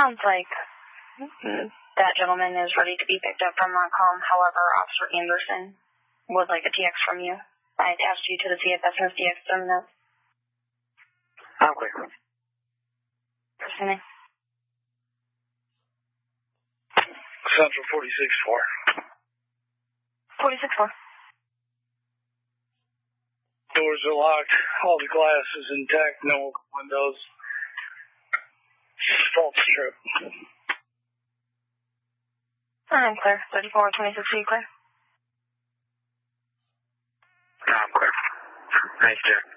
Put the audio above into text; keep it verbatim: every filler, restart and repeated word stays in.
sounds like that gentleman is ready to be picked up from Montcalm. However, Officer Anderson would like a T X from you. I attached you to the C F S and T X terminal. I'm clear. Proceeding. Central forty-six four. forty-six four. Doors are locked. All the glass is intact. No windows. Fault strip. I'm clear. thirty-four twenty-six, are you clear? No, I'm clear. Thanks, Jack.